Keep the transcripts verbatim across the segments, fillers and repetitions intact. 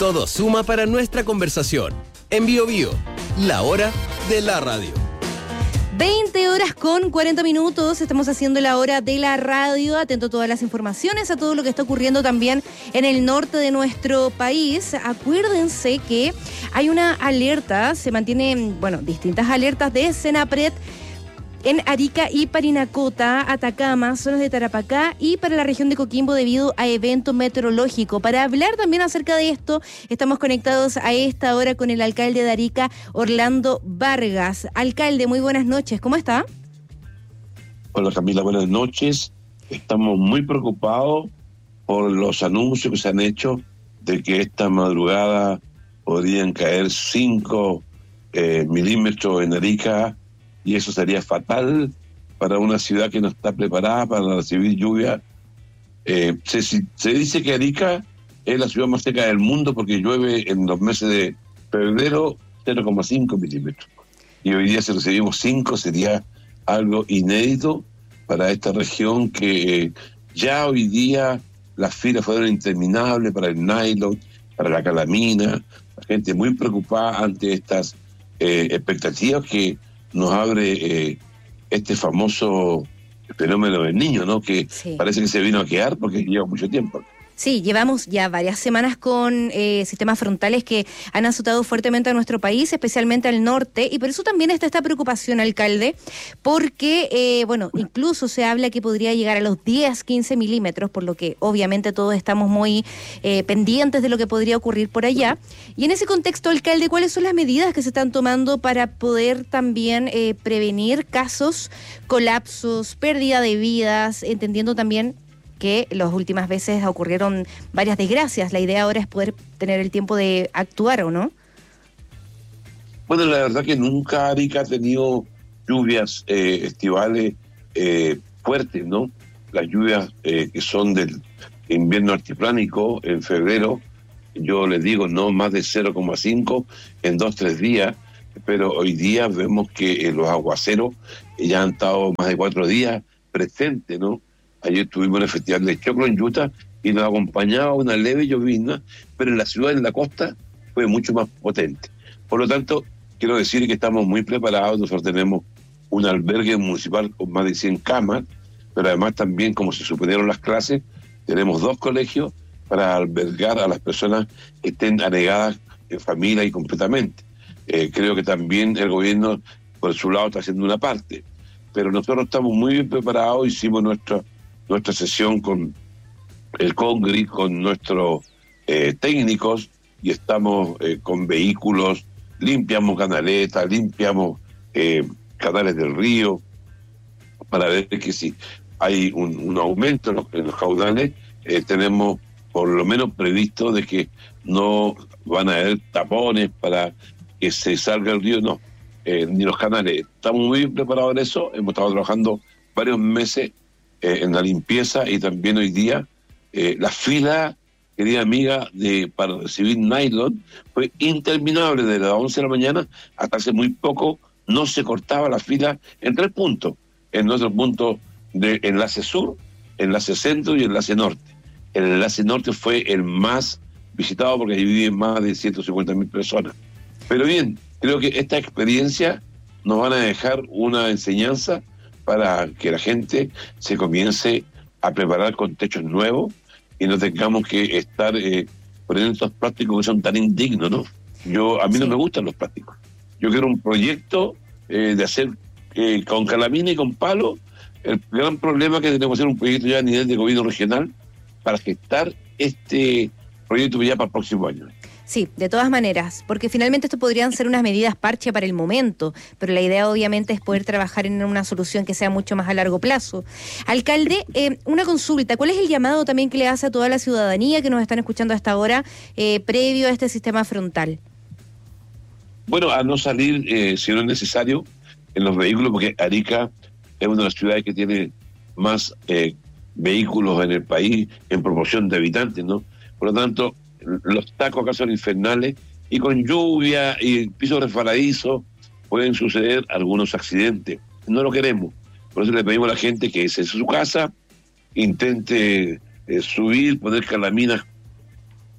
Todo suma para nuestra conversación. En Bio Bio, la hora de la radio. veinte horas con cuarenta minutos, estamos haciendo la hora de la radio, atento a todas las informaciones, a todo lo que está ocurriendo también en el norte de nuestro país. Acuérdense que hay una alerta, se mantienen, bueno, distintas alertas de Senapred en Arica y Parinacota, Atacama, zonas de Tarapacá y para la región de Coquimbo debido a evento meteorológico. Para hablar también acerca de esto, estamos conectados a esta hora con el alcalde de Arica, Orlando Vargas. Alcalde, muy buenas noches, ¿cómo está? Hola Camila, buenas noches. Estamos muy preocupados por los anuncios que se han hecho de que esta madrugada podrían caer cinco eh, milímetros en Arica, y eso sería fatal para una ciudad que no está preparada para recibir lluvia. Eh, se, se dice que Arica es la ciudad más seca del mundo porque llueve en los meses de febrero cero coma cinco milímetros. Y hoy día si recibimos cinco sería algo inédito para esta región que eh, ya hoy día las filas fueron interminables para el nylon, para la calamina, la gente muy preocupada ante estas eh, expectativas que nos abre eh, este famoso fenómeno del niño, ¿no? Que sí, parece que se vino a quedar porque lleva mucho tiempo. Sí, llevamos ya varias semanas con eh, sistemas frontales que han azotado fuertemente a nuestro país, especialmente al norte, y por eso también está esta preocupación, alcalde, porque, eh, bueno, incluso se habla que podría llegar a los diez, quince milímetros, por lo que obviamente todos estamos muy eh, pendientes de lo que podría ocurrir por allá. Y en ese contexto, alcalde, ¿cuáles son las medidas que se están tomando para poder también eh, prevenir casos, colapsos, pérdida de vidas, entendiendo también que las últimas veces ocurrieron varias desgracias? La idea ahora es poder tener el tiempo de actuar, ¿o no? Bueno, la verdad que nunca Arica ha tenido lluvias eh, estivales eh, fuertes, ¿no? Las lluvias eh, que son del invierno altiplánico en febrero, yo les digo, no más de cero coma cinco en dos, tres días, pero hoy día vemos que eh, los aguaceros ya han estado más de cuatro días presentes, ¿no? Ayer tuvimos el Festival de Choclo en Utah y nos acompañaba una leve llovizna, pero en la ciudad, en la costa, fue mucho más potente. Por lo tanto, quiero decir que estamos muy preparados. Nosotros tenemos un albergue municipal con más de cien camas, pero además también, como se suspendieron las clases, tenemos dos colegios para albergar a las personas que estén anegadas en familia y completamente. Eh, creo que también el gobierno, por su lado, está haciendo una parte. Pero nosotros estamos muy bien preparados, hicimos nuestra nuestra sesión con el Congri, con nuestros eh, técnicos, y estamos eh, con vehículos, limpiamos canaletas, limpiamos eh, canales del río, para ver que si hay un, un aumento en los, en los caudales, eh, tenemos por lo menos previsto de que no van a haber tapones para que se salga el río, no, eh, ni los canales. Estamos muy bien preparados en eso, hemos estado trabajando varios meses en la limpieza, y también hoy día eh, la fila, querida amiga, de para recibir nylon fue interminable desde las once de la mañana hasta hace muy poco. No se cortaba la fila en tres puntos, en nuestro punto de enlace sur, enlace centro y enlace norte. El enlace norte fue el más visitado porque ahí viven más de ciento cincuenta mil personas. Pero bien, creo que esta experiencia nos van a dejar una enseñanza para que la gente se comience a preparar con techos nuevos y no tengamos que estar eh, poniendo estos plásticos que son tan indignos, ¿no? Yo A mí sí. no me gustan los plásticos. Yo quiero un proyecto eh, de hacer eh, con calamina y con palo. El gran problema es que tenemos que hacer un proyecto ya a nivel de gobierno regional para gestar este proyecto ya para el próximo año. Sí, de todas maneras, porque finalmente esto podrían ser unas medidas parche para el momento, pero la idea obviamente es poder trabajar en una solución que sea mucho más a largo plazo. Alcalde, eh, una consulta, ¿cuál es el llamado también que le hace a toda la ciudadanía que nos están escuchando hasta ahora eh, previo a este sistema frontal? Bueno, a no salir eh, si no es necesario en los vehículos, porque Arica es una de las ciudades que tiene más eh, vehículos en el país en proporción de habitantes, ¿no? Por lo tanto, los tacos acá son infernales, y con lluvia y piso resbaladizo pueden suceder algunos accidentes. No lo queremos. Por eso le pedimos a la gente que desde su casa intente eh, subir, poner calaminas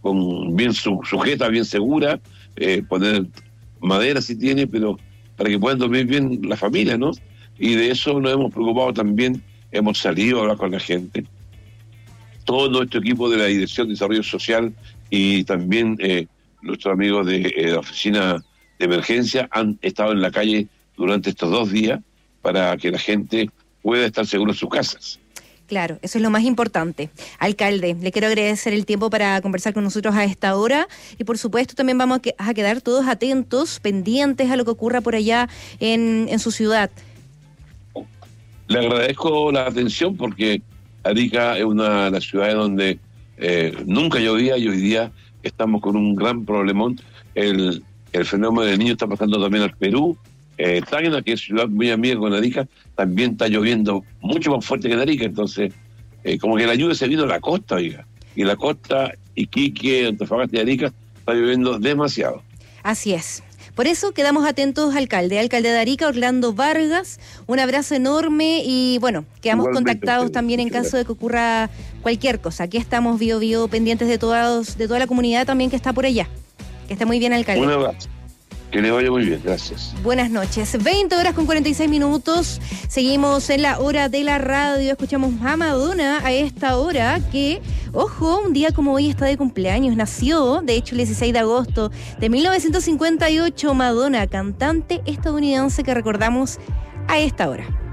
con bien su, sujeta, bien segura, eh, poner madera si tiene, pero para que puedan dormir bien la familia, ¿no? Y de eso nos hemos preocupado también, hemos salido a hablar con la gente. Todo nuestro equipo de la Dirección de Desarrollo Social y también eh, nuestros amigos de eh, la Oficina de Emergencia han estado en la calle durante estos dos días para que la gente pueda estar segura en sus casas. Claro, eso es lo más importante. Alcalde, le quiero agradecer el tiempo para conversar con nosotros a esta hora y por supuesto también vamos a, que, a quedar todos atentos, pendientes a lo que ocurra por allá en, en su ciudad. Le agradezco la atención porque Arica es una de las ciudades donde eh, nunca llovía y hoy día estamos con un gran problemón. El, el fenómeno del niño está pasando también al Perú. Eh, Tacna, que es ciudad muy amiga con Arica, también está lloviendo mucho más fuerte que en Arica, entonces eh, como que la lluvia se vino a la costa, oiga, y la costa, Iquique, Antofagasta y Arica, está lloviendo demasiado. Así es. Por eso quedamos atentos, alcalde. Alcalde de Arica, Orlando Vargas, un abrazo enorme y bueno, quedamos Igualmente, contactados usted, también en caso gracias. de que ocurra cualquier cosa. Aquí estamos, Bio Bio, pendientes de, todos, de toda la comunidad también que está por allá. Que esté muy bien, alcalde. Un abrazo. Que le vaya muy bien, gracias. Buenas noches. veinte horas con cuarenta y seis minutos. Seguimos en la hora de la radio. Escuchamos a Madonna a esta hora que, ojo, un día como hoy está de cumpleaños. Nació, de hecho, el dieciséis de agosto de mil novecientos cincuenta y ocho. Madonna, cantante estadounidense que recordamos a esta hora.